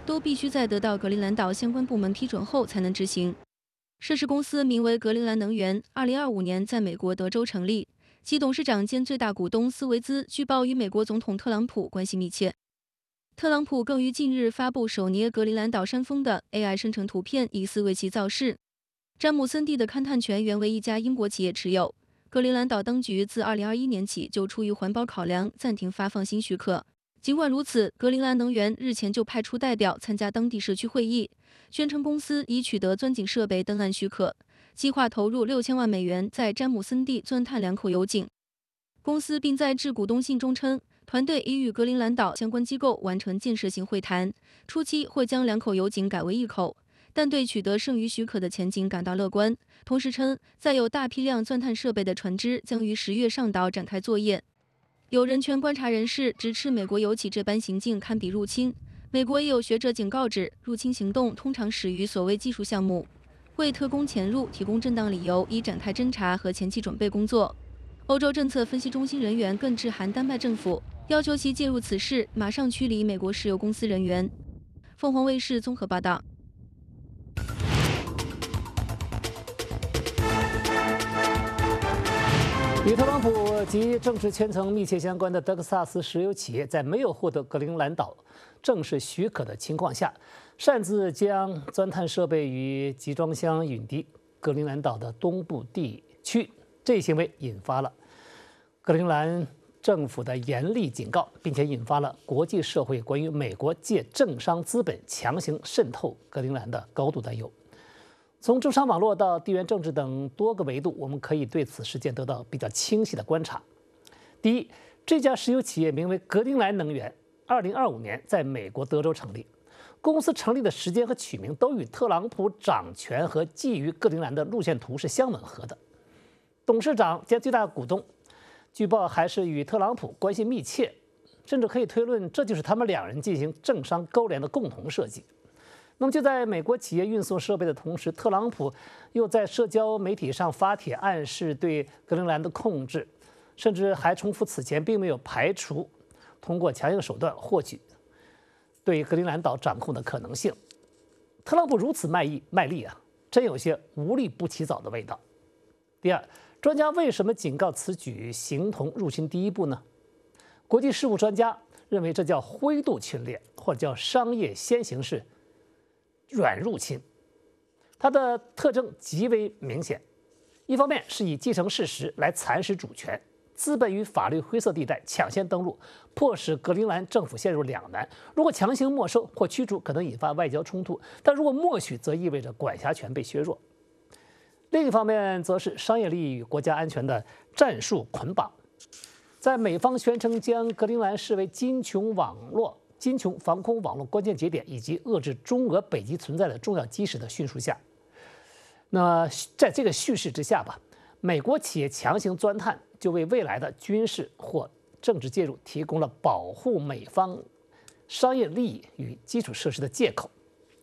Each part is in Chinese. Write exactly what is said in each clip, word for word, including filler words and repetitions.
都必须在得到格陵兰岛相关部门批准后才能执行。涉事公司名为格陵兰能源，二零二五年在美国德州成立，其董事长兼最大股东斯维兹据报与美国总统特朗普关系密切。特朗普更于近日发布手捏格陵兰岛山峰的 A I 生成图片，疑似为其造势。詹姆森地的勘探权原为一家英国企业持有，格陵兰岛当局自二零二一年起就出于环保考量暂停发放新许可。尽管如此，格陵兰能源日前就派出代表参加当地社区会议，宣称公司已取得钻井设备登岸许可，计划投入六千万美元在詹姆森地钻探两口油井。公司并在致股东信中称，团队已与格陵兰岛相关机构完成建设性会谈，初期会将两口油井改为一口，但对取得剩余许可的前景感到乐观。同时称，载有大批量钻探设备的船只将于十月上岛展开作业。有人权观察人士直斥美国油企这般行径堪比入侵。美国也有学者警告指，入侵行动通常始于所谓技术项目，为特工潜入提供正当理由，以展开侦查和前期准备工作。欧洲政策分析中心人员更致函丹麦政府，要求其介入此事，马上驱离美国石油公司人员。凤凰卫视综合报道。 与特朗普及政治圈层密切相关的德克萨斯石油企业，在没有获得格陵兰岛正式许可的情况下，擅自将钻探设备与集装箱运抵格陵兰岛的东部地区，这一行为引发了格陵兰政府的严厉警告，并且引发了国际社会关于美国借政商资本强行渗透格陵兰的高度担忧。从政商网络到地缘政治等多个维度，我们可以对此事件得到比较清晰的观察。第一，这家石油企业名为格陵兰能源，二零二五年在美国德州成立。公司成立的时间和取名都与特朗普掌权和觊觎格陵兰的路线图是相吻合的。董事长兼最大股东，据报还是与特朗普关系密切，甚至可以推论这就是他们两人进行政商勾连的共同设计。那么就在美国企业运送设备的同时，特朗普又在社交媒体上发帖暗示对格陵兰的控制，甚至还重复此前并没有排除通过强硬手段获取对格陵兰岛掌控的可能性。特朗普如此卖力卖力啊，真有些无利不起早的味道。第二，专家为什么警告此举形同入侵第一步呢？国际事务专家认为这叫灰度侵略，或者叫商业先行式软入侵。它的特征极为明显，一方面是以继承事实来蚕食主权，资本与法律灰色地带抢先登陆，迫使格陵兰政府陷入两难。如果强行没收或驱逐，可能引发外交冲突；但如果默许，则意味着管辖权被削弱。另一方面，则是商业利益与国家安全的战术捆绑。在美方宣称将格陵兰视为金琼网络、金琼防空网络关键节点以及遏制中俄北极存在的重要基石的叙述下，那么在这个叙事之下吧，美国企业强行钻探，就为未来的军事或政治介入提供了保护美方商业利益与基础设施的借口。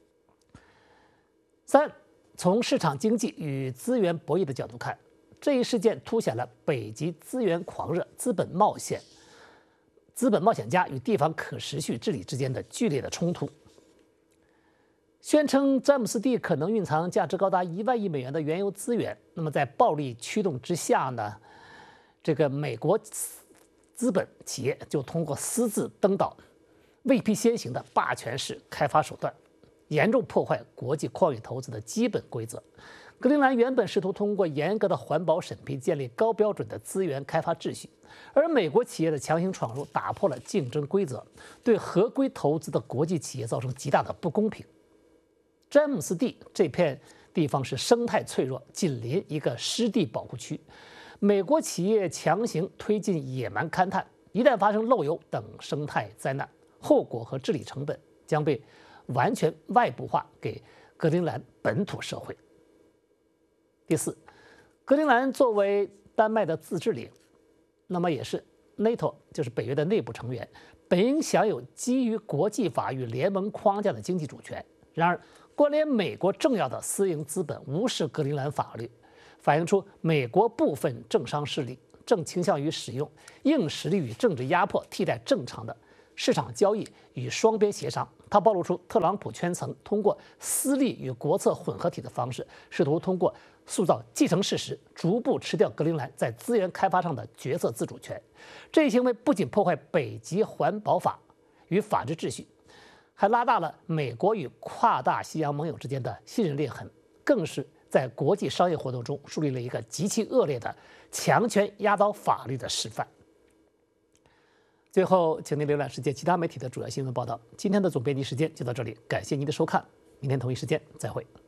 三，从市场经济与资源博弈的角度看，这一事件凸显了北极资源狂热、资本冒险、资本冒险家与地方可持续治理之间的剧烈的冲突。宣称詹姆斯地可能蕴藏价值高达一万亿美元的原油资源，那么在暴力驱动之下呢，这个美国资本企业就通过私自登岛、未必先行的霸权式开发手段，严重破坏国际矿业投资的基本规则。格陵兰原本试图通过严格的环保审批建立高标准的资源开发秩序，而美国企业的强行闯入打破了竞争规则，对合规投资的国际企业造成极大的不公平。詹姆斯地这片地方是生态脆弱，紧邻一个湿地保护区，美国企业强行推进野蛮勘探，一旦发生漏油等生态灾难，后果和治理成本将被完全外部化给格陵兰本土社会。第四，格陵兰作为丹麦的自治领，那么也是 NATO 就是北约的内部成员，本应享有基于国际法与联盟框架的经济主权。然而，关联美国重要的私营资本无视格陵兰法律，反映出美国部分政商势力正倾向于使用硬实力与政治压迫替代正常的市场交易与双边协商， 它暴露出特朗普圈层通过私利与国策混合体的方式，试图通过塑造既成事实，逐步吃掉格陵兰在资源开发上的角色自主权。这一行为不仅破坏北极环保法与法治秩序，还拉大了美国与跨大西洋盟友之间的信任裂痕，更是在国际商业活动中树立了一个极其恶劣的强权压倒法律的示范。最后，请您浏览世界其他媒体的主要新闻报道。今天的总编辑时间就到这里，感谢您的收看，明天同一时间再会。